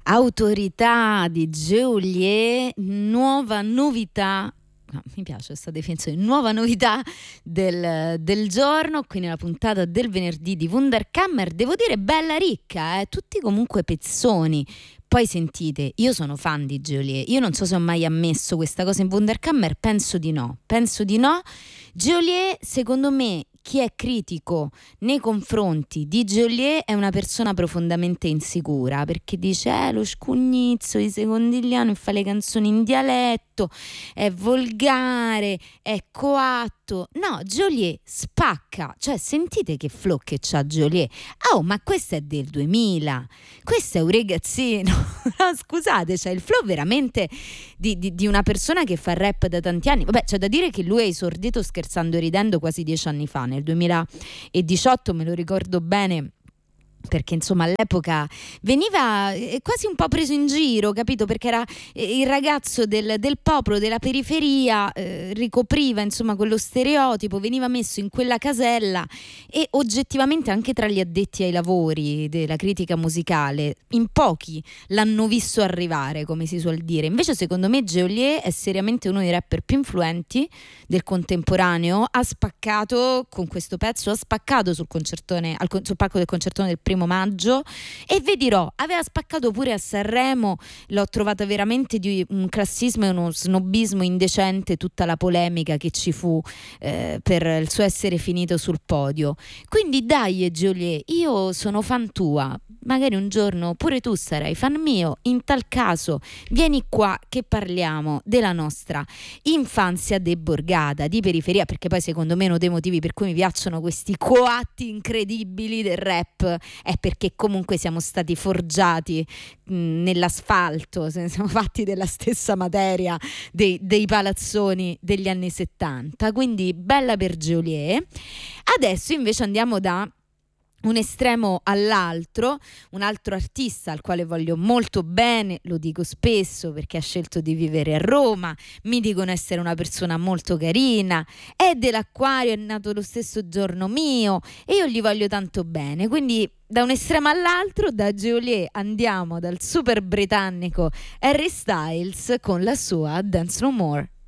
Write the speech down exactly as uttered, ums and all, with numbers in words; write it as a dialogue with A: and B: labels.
A: Autorità di Geolier, nuova novità. No, mi piace questa definizione, nuova novità del, del giorno, qui nella puntata del venerdì di Wunderkammer. Devo dire bella ricca, eh? Tutti comunque pezzoni. Poi sentite, io sono fan di Geolier, io non so se ho mai ammesso questa cosa in Wunderkammer, penso di no, penso di no. Geolier, secondo me, chi è critico nei confronti di Geolier è una persona profondamente insicura, perché dice eh, lo scugnizzo di Secondigliano e fa le canzoni in dialetto, è volgare, è coatto. No, Geolier spacca, cioè sentite che flow che c'ha Geolier. Oh, ma questo è del duemila, questo è un ragazzino. No, scusate, c'è il flow veramente di, di, di una persona che fa rap da tanti anni. Vabbè, c'è da dire che lui è esordito scherzando e ridendo quasi dieci anni fa, nel duemiladiciotto, me lo ricordo bene, perché insomma all'epoca veniva quasi un po' preso in giro, capito? Perché era il ragazzo del, del popolo, della periferia, eh, ricopriva insomma quello stereotipo, veniva messo in quella casella e oggettivamente anche tra gli addetti ai lavori della critica musicale in pochi l'hanno visto arrivare, come si suol dire. Invece secondo me Geolier è seriamente uno dei rapper più influenti del contemporaneo, ha spaccato con questo pezzo, ha spaccato sul concertone, al, sul palco del concertone del primo maggio, e vi dirò, aveva spaccato pure a Sanremo. L'ho trovata veramente di un classismo e uno snobismo indecente tutta la polemica che ci fu eh, per il suo essere finito sul podio. Quindi dai Geolier, io sono fan tua, magari un giorno pure tu sarai fan mio, in tal caso vieni qua che parliamo della nostra infanzia deborgata, di periferia, perché poi secondo me uno dei motivi per cui mi piacciono questi coatti incredibili del rap è perché comunque siamo stati forgiati mh, nell'asfalto, siamo fatti della stessa materia dei, dei palazzoni degli anni settanta, quindi bella per Geolier. Adesso invece andiamo da un estremo all'altro, un altro artista al quale voglio molto bene, lo dico spesso perché ha scelto di vivere a Roma, mi dicono essere una persona molto carina, è dell'Acquario, è nato lo stesso giorno mio e io gli voglio tanto bene, quindi da un estremo all'altro, da Geolier andiamo dal super britannico Harry Styles con la sua Dance No More.